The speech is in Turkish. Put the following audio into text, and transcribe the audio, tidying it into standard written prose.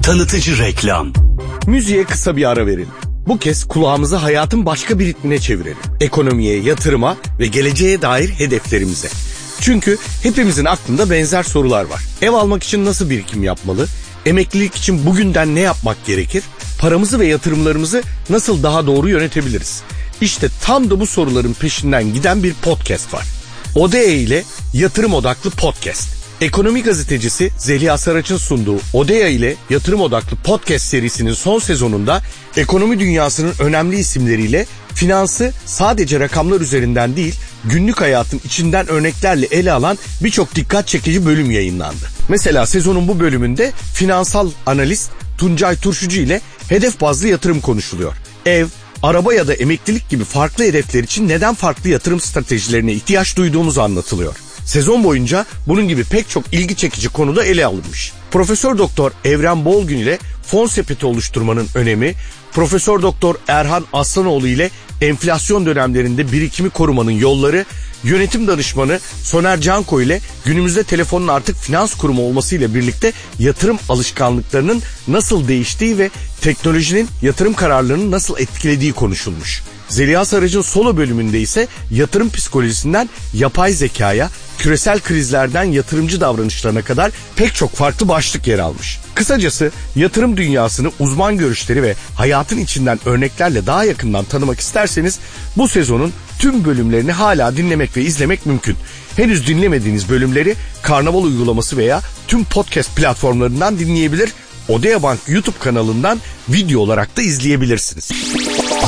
Tanıtıcı reklam. Müziğe kısa bir ara verin. Bu kez kulağımızı hayatın başka bir ritmine çevirelim. Ekonomiye, yatırıma ve geleceğe dair hedeflerimize. Çünkü hepimizin aklında benzer sorular var. Ev almak için nasıl birikim yapmalı? Emeklilik için bugünden ne yapmak gerekir? Paramızı ve yatırımlarımızı nasıl daha doğru yönetebiliriz? İşte tam da bu soruların peşinden giden bir podcast var. ODE ile Yatırım Odaklı Podcast. Ekonomi gazetecisi Zeliha Saraç'ın sunduğu ODE ile Yatırım Odaklı Podcast serisinin son sezonunda ekonomi dünyasının önemli isimleriyle finansı sadece rakamlar üzerinden değil, günlük hayatın içinden örneklerle ele alan birçok dikkat çekici bölüm yayınlandı. Mesela sezonun bu bölümünde finansal analist Tuncay Turşucu ile hedef bazlı yatırım konuşuluyor. Ev, araba ya da emeklilik gibi farklı hedefler için neden farklı yatırım stratejilerine ihtiyaç duyduğumuz anlatılıyor. Sezon boyunca bunun gibi pek çok ilgi çekici konuda ele alınmış. Profesör Doktor Evren Bolgün ile fon sepeti oluşturmanın önemi, Profesör Doktor Erhan Aslanoğlu ile enflasyon dönemlerinde birikimi korumanın yolları, yönetim danışmanı Soner Canko ile günümüzde telefonun artık finans kurumu olmasıyla birlikte yatırım alışkanlıklarının nasıl değiştiği ve teknolojinin yatırım kararlarını nasıl etkilediği konuşulmuş. Zeliha Saraç'ın solo bölümünde ise yatırım psikolojisinden yapay zekaya, küresel krizlerden yatırımcı davranışlarına kadar pek çok farklı başlık yer almış. Kısacası yatırım dünyasını uzman görüşleri ve hayatın içinden örneklerle daha yakından tanımak isterseniz bu sezonun tüm bölümlerini hala dinlemek ve izlemek mümkün. Henüz dinlemediğiniz bölümleri Karnaval uygulaması veya tüm podcast platformlarından dinleyebilir, Odea Bank YouTube kanalından video olarak da izleyebilirsiniz.